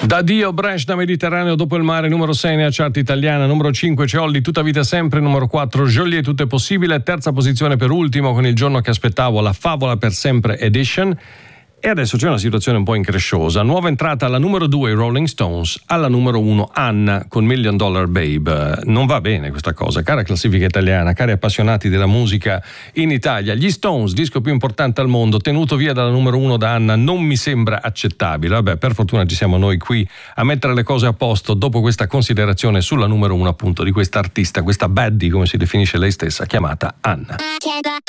Da Dio, Branch da Mediterraneo dopo il mare, numero 6 nella chart italiana, numero 5 c'è Olli, Tutta vita sempre, numero 4 Joliet, Tutto è possibile, terza posizione per Ultimo con Il giorno che aspettavo, La favola per sempre edition. E adesso c'è una situazione un po' incresciosa. Nuova entrata alla numero 2 i Rolling Stones, alla numero 1 Anna con $1 Million Babe. Non va bene questa cosa, cara classifica italiana, cari appassionati della musica in Italia. Gli Stones, disco più importante al mondo, tenuto via dalla numero 1 da Anna, non mi sembra accettabile. Vabbè, per fortuna ci siamo noi qui a mettere le cose a posto dopo questa considerazione sulla numero 1 appunto di questa artista, questa baddie come si definisce lei stessa, chiamata Anna.